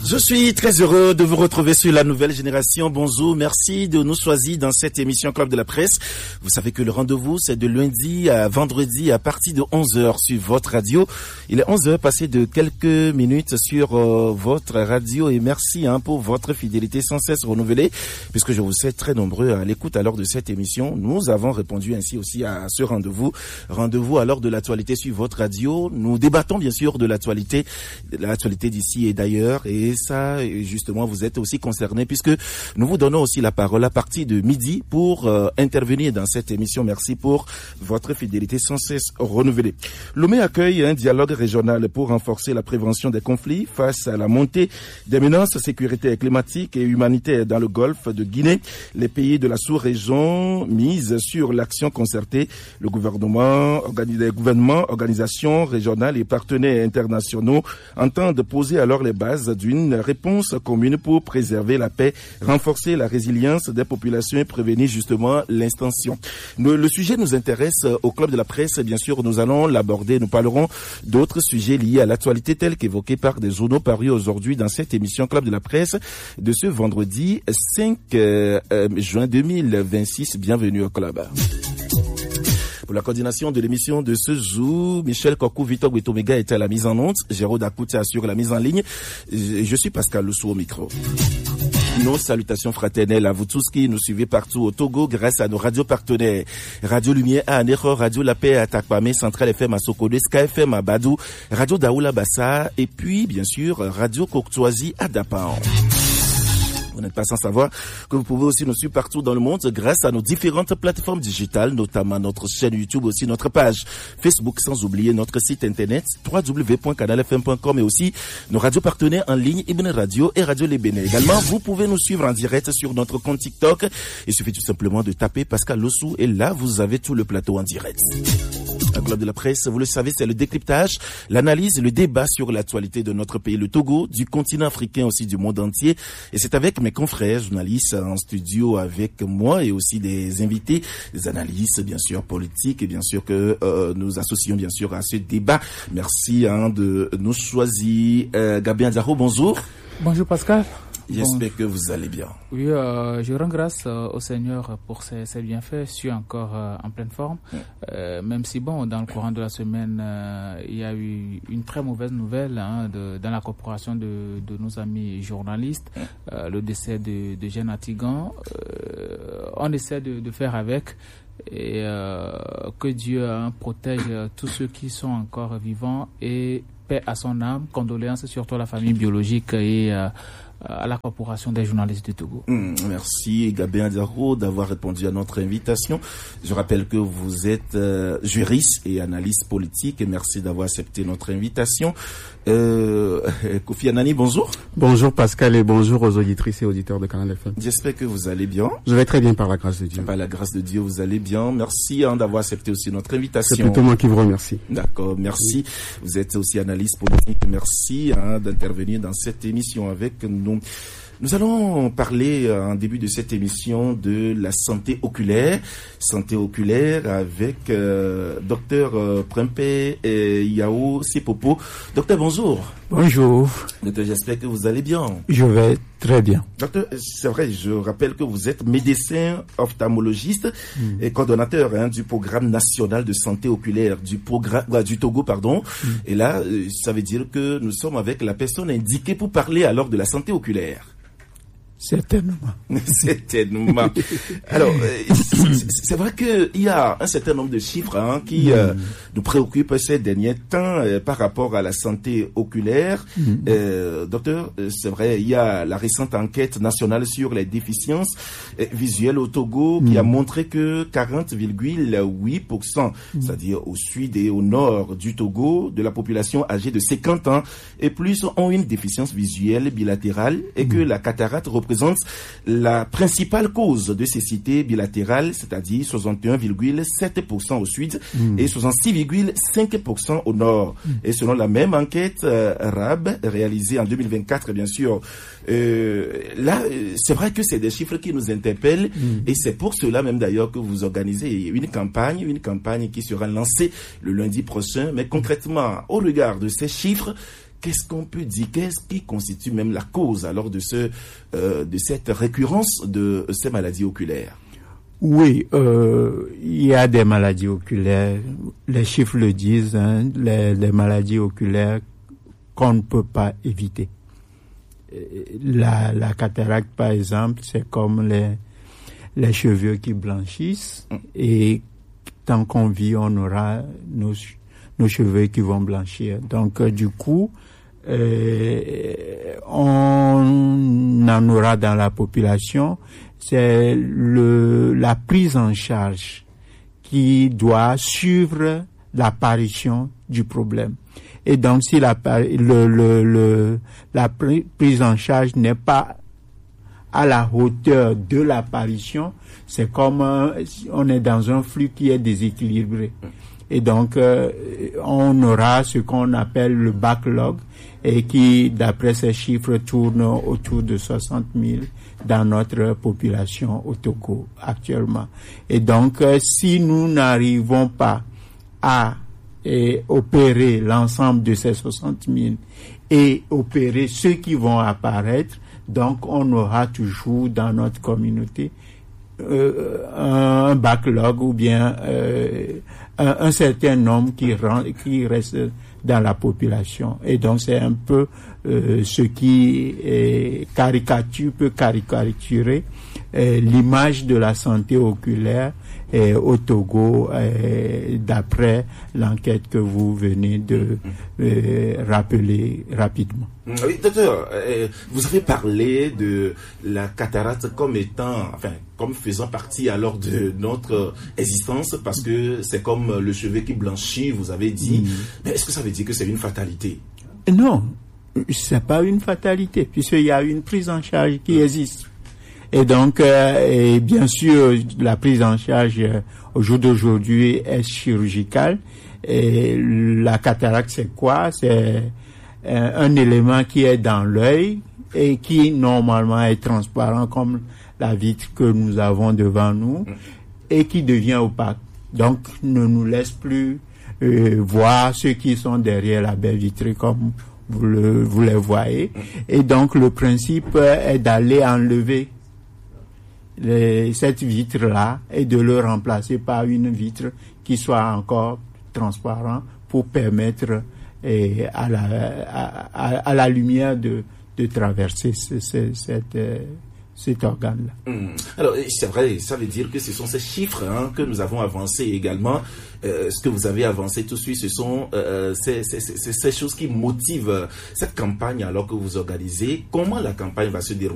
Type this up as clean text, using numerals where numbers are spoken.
Je suis très heureux de vous retrouver sur la nouvelle génération. Bonjour, merci de nous choisir dans cette émission Club de la Presse. Vous savez que le rendez-vous, c'est de lundi à vendredi à partir de 11h sur votre radio. Il est 11h passé de quelques minutes sur votre radio et merci pour votre fidélité sans cesse renouvelée puisque je vous sais très nombreux à l'écoute à l'heure de cette émission. Nous avons répondu ainsi aussi à ce rendez-vous à l'heure de l'actualité sur votre radio. Nous débattons bien sûr de l'actualité d'ici et d'ailleurs et ça, justement, vous êtes aussi concernés puisque nous vous donnons aussi la parole à partir de midi pour intervenir dans cette émission. Merci pour votre fidélité sans cesse renouvelée. Lomé accueille un dialogue régional pour renforcer la prévention des conflits face à la montée des menaces sécuritaires climatiques et humanitaires dans le golfe de Guinée. Les pays de la sous-région misent sur l'action concertée. Le gouvernement, les gouvernements, organisations régionales et partenaires internationaux entendent poser alors les bases d'une réponse commune pour préserver la paix, renforcer la résilience des populations et prévenir justement l'extension. Le sujet nous intéresse au Club de la Presse. Bien sûr, nous allons l'aborder. Nous parlerons d'autres sujets liés à l'actualité tels qu'évoqués par des journaux parus aujourd'hui dans cette émission Club de la Presse de ce vendredi 5 juin 2026. Bienvenue au Club. Pour la coordination de l'émission de ce jour, Michel Kokou, Victor Gwetomega était à la mise en onde, Géraud Dakouti assure la mise en ligne. Je suis Pascal Lessou au micro. Nos salutations fraternelles à vous tous qui nous suivez partout au Togo grâce à nos radios partenaires. Radio Lumière à Anéro, Radio La Paix à Takpamé, Central FM à Sokodé, Sky FM à Badou, Radio Daoula Bassa et puis bien sûr Radio Courtoisie à Dapan. Vous n'êtes pas sans savoir que vous pouvez aussi nous suivre partout dans le monde grâce à nos différentes plateformes digitales, notamment notre chaîne YouTube, aussi notre page Facebook, sans oublier notre site internet www.canalfm.com et aussi nos radios partenaires en ligne, Ibn Radio et Radio Les Bénins. Également, vous pouvez nous suivre en direct sur notre compte TikTok. Il suffit tout simplement de taper Pascal Lossou et là, vous avez tout le plateau en direct. Un Club de la Presse, vous le savez, c'est le décryptage, l'analyse, le débat sur l'actualité de notre pays, le Togo, du continent africain aussi, du monde entier. Et c'est avec mes confrères journalistes en studio avec moi et aussi des invités, des analystes bien sûr politiques et bien sûr que nous associons bien sûr à ce débat. Merci de nous choisir. Gabien Diaro, bonjour. Bonjour Pascal. J'espère que vous allez bien. Oui, je rends grâce au Seigneur pour ses bienfaits. Je suis encore en pleine forme. Même si, dans le courant de la semaine, il y a eu une très mauvaise nouvelle dans la corporation de nos amis journalistes, le décès de Jeanne Atigan. On essaie de faire avec et que Dieu protège tous ceux qui sont encore vivants et paix à son âme. Condoléances surtout à la famille biologique et à la corporation des journalistes du Togo. Merci Gabin Diaro d'avoir répondu à notre invitation. Je rappelle que vous êtes juriste et analyste politique et merci d'avoir accepté notre invitation. Kofi Anani, bonjour. Bonjour Pascal et bonjour aux auditrices et auditeurs de Canal FM. J'espère que vous allez bien. Je vais très bien par la grâce de Dieu. Par la grâce de Dieu, vous allez bien. Merci d'avoir accepté aussi notre invitation. C'est plutôt moi qui vous remercie. D'accord, merci. Vous êtes aussi analyste politique. Merci d'intervenir dans cette émission avec nous. Nous allons parler en début de cette émission de la santé oculaire avec docteur Prempeh Yao Sipopo. Docteur, bonjour. Bonjour. Docteur, j'espère que vous allez bien. Je vais très bien. Docteur, c'est vrai, je rappelle que vous êtes médecin ophtalmologiste et coordonnateur du programme national de santé oculaire du Togo, pardon. Et là, ça veut dire que nous sommes avec la personne indiquée pour parler alors de la santé oculaire. Certainement. Certainement. Alors, c'est vrai qu'il y a un certain nombre de chiffres qui nous préoccupent ces derniers temps par rapport à la santé oculaire. Docteur, c'est vrai, il y a la récente enquête nationale sur les déficiences visuelles au Togo qui a montré que 40,8%, c'est-à-dire au sud et au nord du Togo, de la population âgée de 50 ans et plus ont une déficience visuelle bilatérale et que la cataracte représente la principale cause de cécité bilatérale, c'est-à-dire 61,7% au sud et 66,5% au nord. Et selon la même enquête RAB réalisée en 2024, bien sûr, là, c'est vrai que c'est des chiffres qui nous interpellent et c'est pour cela même d'ailleurs que vous organisez une campagne qui sera lancée le lundi prochain. Mais concrètement, au regard de ces chiffres, qu'est-ce qu'on peut dire? Qu'est-ce qui constitue même la cause alors de cette récurrence de ces maladies oculaires? Oui, il y a des maladies oculaires, les chiffres le disent, hein, les maladies oculaires qu'on ne peut pas éviter. La cataracte, par exemple, c'est comme les cheveux qui blanchissent, et tant qu'on vit, on aura nos cheveux qui vont blanchir. Donc, du coup, on en aura dans la population. C'est la prise en charge qui doit suivre l'apparition du problème. Et donc, si la prise en charge n'est pas à la hauteur de l'apparition, c'est comme on est dans un flux qui est déséquilibré. Et donc, on aura ce qu'on appelle le backlog, et qui, d'après ces chiffres, tourne autour de 60 000 dans notre population au Togo actuellement. Et donc, si nous n'arrivons pas à opérer l'ensemble de ces 60 000 et opérer ceux qui vont apparaître, donc on aura toujours dans notre communauté un backlog ou bien un certain nombre qui reste dans la population. Et donc c'est un peu ce qui peut caricaturer l'image de la santé oculaire au Togo, d'après l'enquête que vous venez de rappeler rapidement. Oui, docteur, vous avez parlé de la cataracte comme faisant partie alors de notre existence, parce que c'est comme le cheveu qui blanchit, vous avez dit. Mais est-ce que ça veut dire que c'est une fatalité? Non, c'est pas une fatalité, puisqu'il y a une prise en charge qui existe. Et donc, et bien sûr, la prise en charge au jour d'aujourd'hui est chirurgicale. Et la cataracte, c'est quoi? C'est un élément qui est dans l'œil et qui normalement est transparent comme la vitre que nous avons devant nous, et qui devient opaque. Donc, ne nous laisse plus voir ceux qui sont derrière la baie vitrée comme vous les voyez. Et donc, le principe est d'aller enlever cette vitre-là et de le remplacer par une vitre qui soit encore transparente pour permettre à la lumière de traverser cet organe-là. Alors, c'est vrai, ça veut dire que ce sont ces chiffres que nous avons avancés également. Ce que vous avez avancé tout de suite, ce sont ces choses qui motivent cette campagne alors que vous organisez. Comment la campagne va se dérouler?